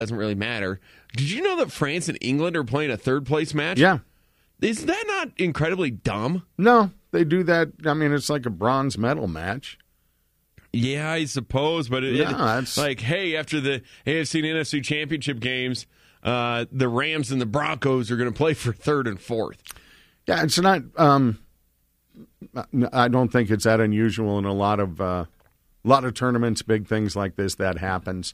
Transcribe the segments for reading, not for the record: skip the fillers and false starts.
doesn't really matter. Did you know that France and England are playing a third-place match? Yeah. Is that not incredibly dumb? No, they do that. I mean, it's like a bronze medal match. Yeah, I suppose, but it's like, hey, after the AFC and NFC championship games, the Rams and the Broncos are going to play for third and fourth. Yeah, it's not. I don't think it's that unusual in a lot of tournaments, big things like this that happens.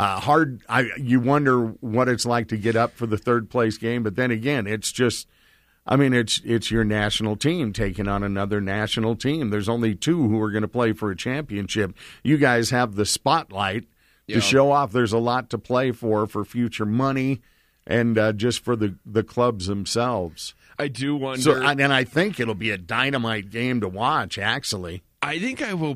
You wonder what it's like to get up for the third place game, but then again, it's just. I mean, it's your national team taking on another national team. There's only two who are going to play for a championship. You guys have the spotlight to show off. There's a lot to play for future money and just for the clubs themselves. I do wonder. So, and I think it'll be a dynamite game to watch, actually. I think I will,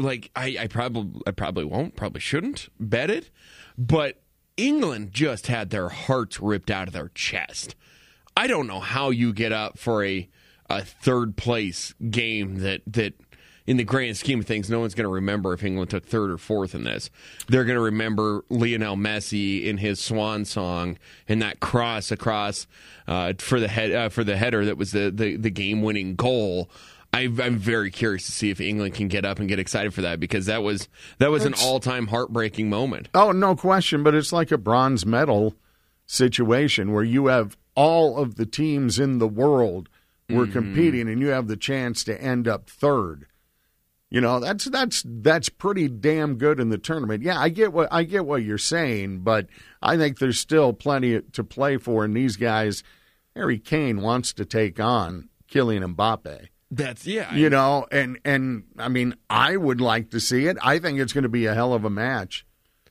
I probably won't, probably shouldn't bet it, but England just had their hearts ripped out of their chest. I don't know how you get up for a third place game that in the grand scheme of things, no one's going to remember if England took third or fourth in this. They're going to remember Lionel Messi in his swan song and that cross across for the header that was the game winning goal. I'm very curious to see if England can get up and get excited for that, because that was an all-time heartbreaking moment. Oh, no question, but it's like a bronze medal situation where you have all of the teams in the world were competing, and you have the chance to end up third. You know, that's pretty damn good in the tournament. Yeah, I get what you're saying, but I think there's still plenty to play for. And these guys, Harry Kane wants to take on Kylian Mbappe. You know, and I mean, I would like to see it. I think it's going to be a hell of a match.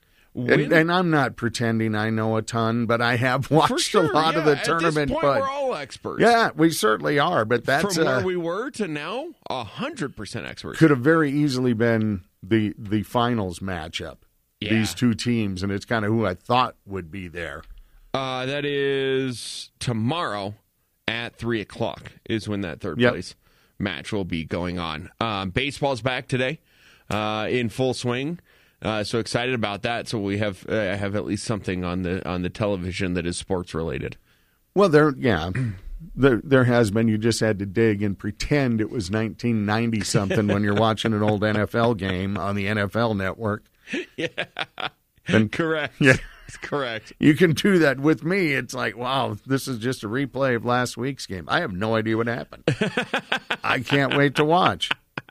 And I'm not pretending I know a ton, but I have watched a lot of the tournament. At this point, we're all experts. Yeah, we certainly are. But that's from where we were to now, 100% experts. Could have very easily been the finals matchup. Yeah. These two teams, and it's kind of who I thought would be there. That is tomorrow at 3:00 is when that third place match will be going on. Baseball's back today in full swing. So excited about that. So we have at least something on the television that is sports related. Well, there has been. You just had to dig and pretend it was 1990 something when you're watching an old NFL game on the NFL Network. Yeah, and, correct. Yeah, correct. You can do that with me. It's like, wow, this is just a replay of last week's game. I have no idea what happened. I can't wait to watch.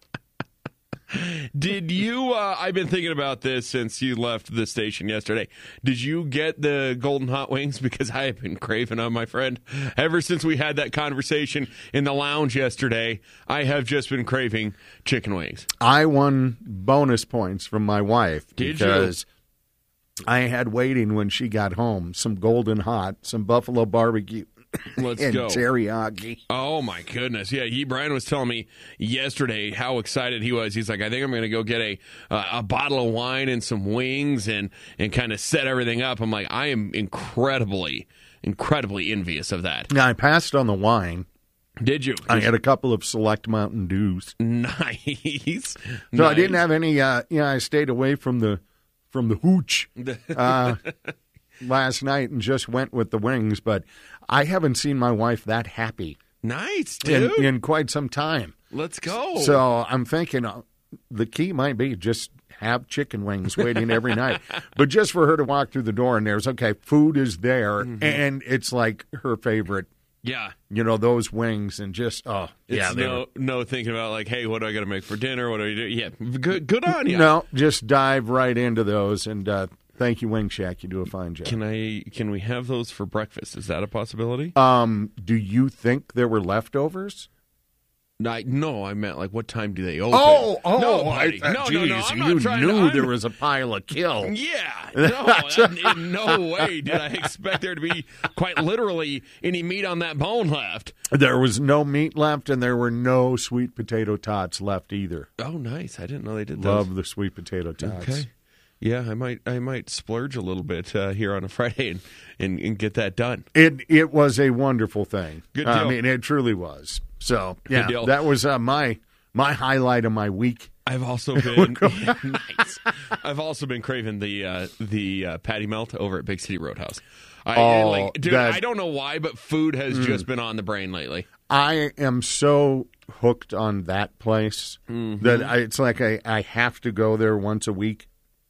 Did you, I've been thinking about this since you left the station yesterday. Did you get the Golden Hot Wings? Because I have been craving them, my friend. Ever since we had that conversation in the lounge yesterday, I have just been craving chicken wings. I won bonus points from my wife. Because I had waiting when she got home some Golden Hot, some buffalo barbecue. Let's and go. Teriyaki. Oh, my goodness. Yeah, Brian was telling me yesterday how excited he was. He's like, I think I'm going to go get a bottle of wine and some wings and kind of set everything up. I'm like, I am incredibly envious of that. Now, I passed on the wine. Did you? I had a couple of Select Mountain Dews. Nice. So I didn't have any, I stayed away from the hooch. Last night and just went with the wings, but I haven't seen my wife that happy. Nice, dude. In quite some time. Let's go. So I'm thinking the key might be just have chicken wings waiting every night. But just for her to walk through the door and there's, food is there, and it's like her favorite. Yeah. You know, those wings and just, no thinking about like, hey, what do I got to make for dinner? What do I do? Yeah, good on you. No, just dive right into those and thank you, Wing Shack. You do a fine job. Can we have those for breakfast? Is that a possibility? Do you think there were leftovers? No, I meant like what time do they open? No, buddy. No. You knew there was a pile of kill. Yeah, no, in no way did I expect there to be quite literally any meat on that bone left. There was no meat left, and there were no sweet potato tots left either. Oh, nice! I didn't know they did. Love the sweet potato tots. Okay. Yeah, I might splurge a little bit here on a Friday and get that done. It was a wonderful thing. Good deal. I mean, it truly was. So, yeah, that was my my highlight of my week. I've also been nice. I've also been craving the patty melt over at Big City Roadhouse. I don't know why, but food has just been on the brain lately. I am so hooked on that place that it's like I have to go there once a week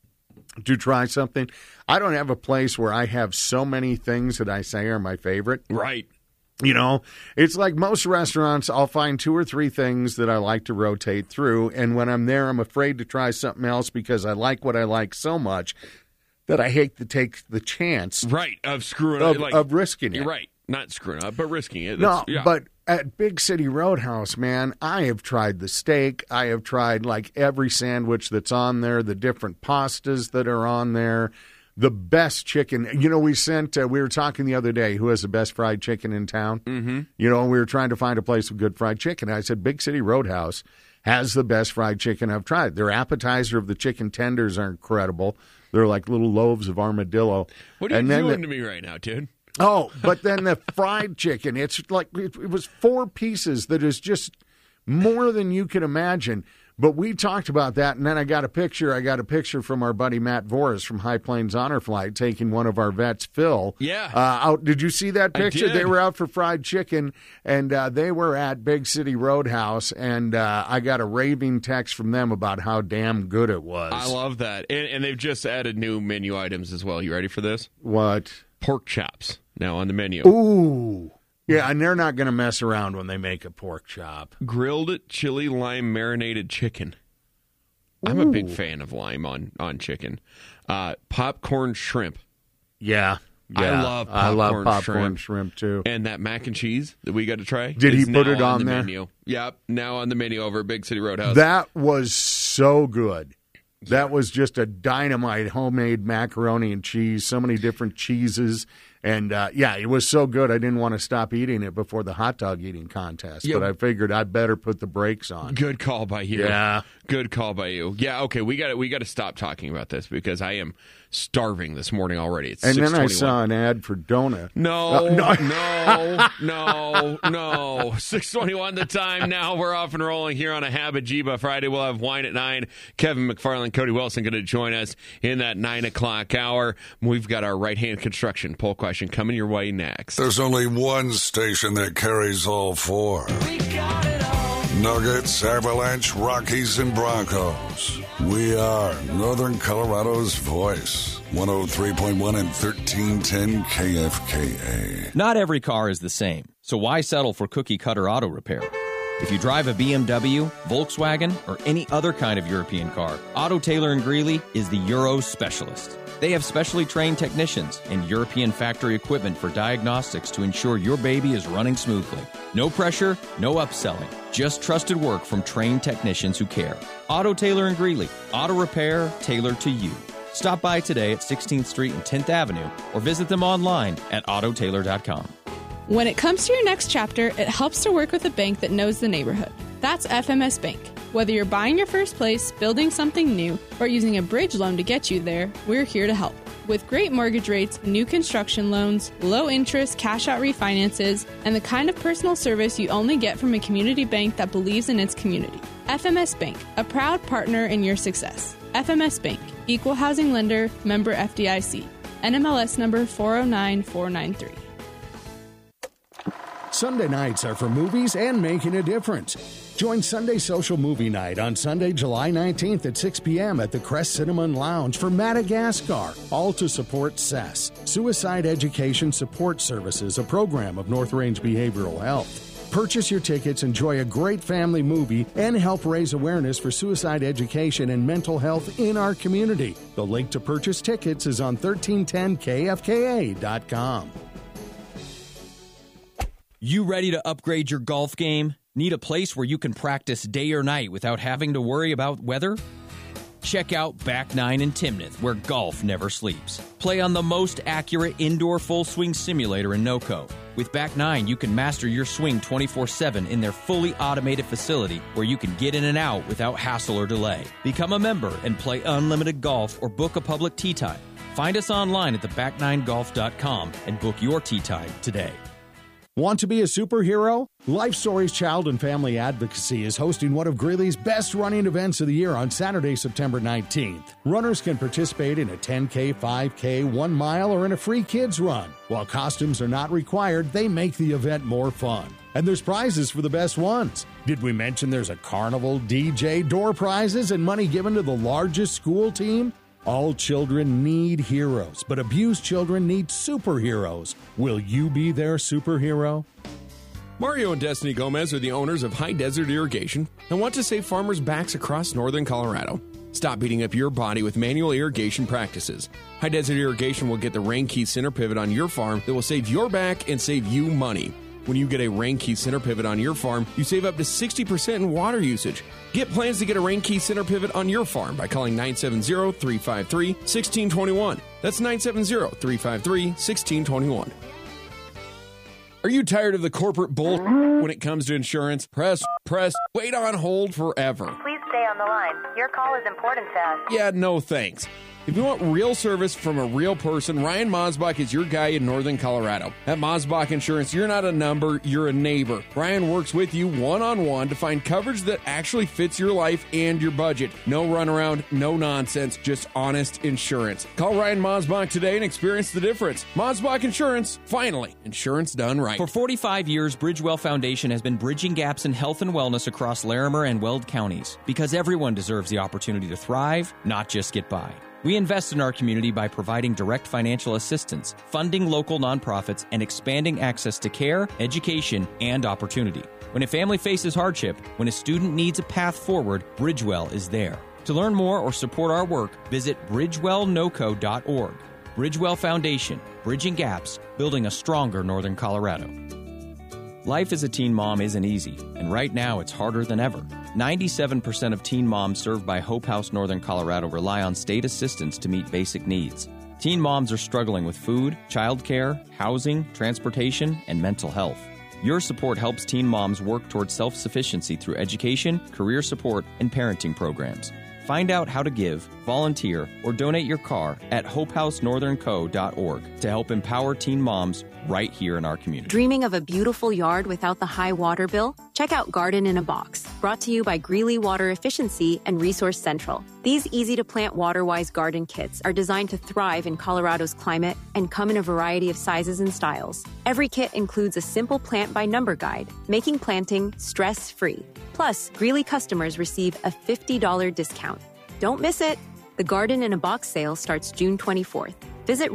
to try something. I don't have a place where I have so many things that I say are my favorite. Right. You know, it's like most restaurants, I'll find 2 or 3 things that I like to rotate through. And when I'm there, I'm afraid to try something else because I like what I like so much that I hate to take the chance. Right. Of screwing up. Of risking it. You're right. Not screwing up, but risking it. But at Big City Roadhouse, man, I have tried the steak. I have tried like every sandwich that's on there, the different pastas that are on there. The best chicken. You know, we were talking the other day, who has the best fried chicken in town? Mm-hmm. You know, we were trying to find a place with good fried chicken. I said, Big City Roadhouse has the best fried chicken I've tried. Their appetizer of the chicken tenders are incredible. They're like little loaves of armadillo. What are you doing to me right now, dude? Oh, but then the fried chicken, it's like it was 4 pieces that is just more than you can imagine. But we talked about that, and then I got a picture. I got a picture from our buddy Matt Voris from High Plains Honor Flight taking one of our vets, Phil. Yeah. Out. Did you see that picture? I did. They were out for fried chicken, and they were at Big City Roadhouse, and I got a raving text from them about how damn good it was. I love that. And they've just added new menu items as well. You ready for this? What? Pork chops now on the menu. Ooh. Yeah, and they're not going to mess around when they make a pork chop. Grilled chili lime marinated chicken. I'm a big fan of lime on chicken. Popcorn shrimp. Yeah. I love popcorn shrimp too. And that mac and cheese that we got to try. Did he put it on the there? Menu. Yep, now on the menu over at Big City Roadhouse. That was so good. That was just a dynamite homemade macaroni and cheese, so many different cheeses. And, it was so good I didn't want to stop eating it before the hot dog eating contest. Yeah. But I figured I'd better put the brakes on. Good call by you. Yeah. Good call by you. Yeah, okay, we got to stop talking about this because I am starving this morning already. It's 6:21. And then I saw an ad for donut. No. 6:21 the time now. We're off and rolling here on a Habajiba Friday. We'll have wine at 9. Kevin McFarland, Cody Wilson going to join us in that 9 o'clock hour. We've got our right-hand construction poll question coming your way next. There's only one station that carries all 4. We got it all. Nuggets, Avalanche, Rockies, and Broncos. We are Northern Colorado's voice. 103.1 and 1310 KFKA. Not every car is the same, so why settle for cookie-cutter auto repair? If you drive a BMW, Volkswagen, or any other kind of European car, Auto Taylor & Greeley is the Euro specialist. They have specially trained technicians and European factory equipment for diagnostics to ensure your baby is running smoothly. No pressure, no upselling, just trusted work from trained technicians who care. Auto Taylor & Greeley, auto repair tailored to you. Stop by today at 16th Street and 10th Avenue or visit them online at autotaylor.com. When it comes to your next chapter, it helps to work with a bank that knows the neighborhood. That's FMS Bank. Whether you're buying your first place, building something new, or using a bridge loan to get you there, we're here to help. With great mortgage rates, new construction loans, low interest cash-out refinances, and the kind of personal service you only get from a community bank that believes in its community. FMS Bank, a proud partner in your success. FMS Bank, Equal Housing Lender, member FDIC. NMLS number 409493. Sunday nights are for movies and making a difference. Join Sunday Social Movie Night on Sunday, July 19th at 6 p.m. at the Crest Cinema and Lounge for Madagascar, all to support SES, Suicide Education Support Services, a program of North Range Behavioral Health. Purchase your tickets, enjoy a great family movie, and help raise awareness for suicide education and mental health in our community. The link to purchase tickets is on 1310kfka.com. You ready to upgrade your golf game? Need a place where you can practice day or night without having to worry about weather? Check out Back 9 in Timnath, where golf never sleeps. Play on the most accurate indoor full swing simulator in NOCO. With Back 9, you can master your swing 24/7 in their fully automated facility where you can get in and out without hassle or delay. Become a member and play unlimited golf or book a public tee time. Find us online at theback9golf.com and book your tee time today. Want to be a superhero? Life Stories Child and Family Advocacy is hosting one of Greeley's best running events of the year on Saturday, September 19th. Runners can participate in a 10K, 5K, 1 mile, or in a free kids run. While costumes are not required, they make the event more fun. And there's prizes for the best ones. Did we mention there's a carnival, DJ, door prizes, and money given to the largest school team? All children need heroes, but abused children need superheroes. Will you be their superhero? Mario and Destiny Gomez are the owners of High Desert Irrigation and want to save farmers' backs across northern Colorado. Stop beating up your body with manual irrigation practices. High Desert Irrigation will get the Rain Key center pivot on your farm that will save your back and save you money. When you get a Rain Key center pivot on your farm, you save up to 60% in water usage. Get plans to get a Rain Key center pivot on your farm by calling 970-353-1621. That's 970-353-1621. Are you tired of the corporate bull when it comes to insurance? Press, wait on hold forever. Please stay on the line. Your call is important to us. Yeah, no thanks. If you want real service from a real person, Ryan Mosbach is your guy in northern Colorado. At Mosbach Insurance, you're not a number, you're a neighbor. Ryan works with you one-on-one to find coverage that actually fits your life and your budget. No runaround, no nonsense, just honest insurance. Call Ryan Mosbach today and experience the difference. Mosbach Insurance, finally, insurance done right. For 45 years, Bridgewell Foundation has been bridging gaps in health and wellness across Larimer and Weld counties because everyone deserves the opportunity to thrive, not just get by. We invest in our community by providing direct financial assistance, funding local nonprofits, and expanding access to care, education, and opportunity. When a family faces hardship, when a student needs a path forward, Bridgewell is there. To learn more or support our work, visit bridgewellnoco.org. Bridgewell Foundation, bridging gaps, building a stronger Northern Colorado. Life as a teen mom isn't easy, and right now it's harder than ever. 97% of teen moms served by Hope House Northern Colorado rely on state assistance to meet basic needs. Teen moms are struggling with food, childcare, housing, transportation, and mental health. Your support helps teen moms work towards self-sufficiency through education, career support, and parenting programs. Find out how to give, volunteer, or donate your car at hopehousenorthernco.org to help empower teen moms right here in our community. Dreaming of a beautiful yard without the high water bill? Check out Garden in a Box, brought to you by Greeley Water Efficiency and Resource Central. These easy-to-plant water-wise garden kits are designed to thrive in Colorado's climate and come in a variety of sizes and styles. Every kit includes a simple plant-by-number guide, making planting stress-free. Plus, Greeley customers receive a $50 discount. Don't miss it! The Garden in a Box sale starts June 24th. Visit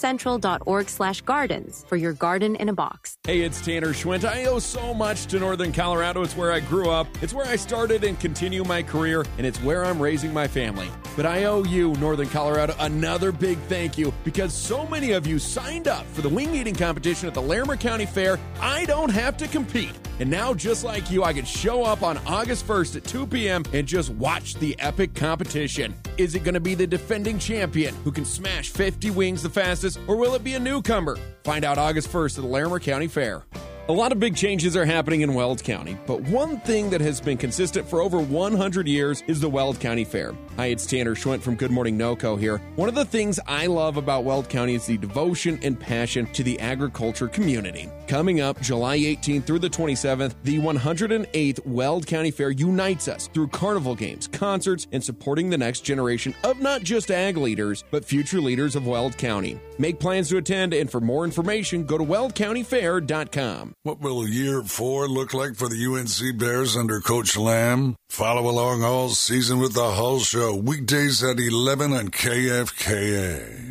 resourcecentral.org/gardens for your garden in a box. Hey, it's Tanner Schwint. I owe so much to Northern Colorado. It's where I grew up. It's where I started and continue my career, and it's where I'm raising my family. But I owe you, Northern Colorado, another big thank you because so many of you signed up for the wing eating competition at the Larimer County Fair. I don't have to compete. And now, just like you, I can show up on August 1st at 2 p.m. and just watch the epic competition. Is it going to be the defending champion who can smash 50 wings the fastest, or will it be a newcomer? Find out August 1st at the Larimer County Fair. A lot of big changes are happening in Weld County, but one thing that has been consistent for over 100 years is the Weld County Fair. Hi, it's Tanner Schwint from Good Morning NoCo here. One of the things I love about Weld County is the devotion and passion to the agriculture community. Coming up July 18th through the 27th, the 108th Weld County Fair unites us through carnival games, concerts, and supporting the next generation of not just ag leaders, but future leaders of Weld County. Make plans to attend, and for more information, go to weldcountyfair.com. What will year 4 look like for the UNC Bears under Coach Lamb? Follow along all season with the Hull Show, weekdays at 11 on KFKA.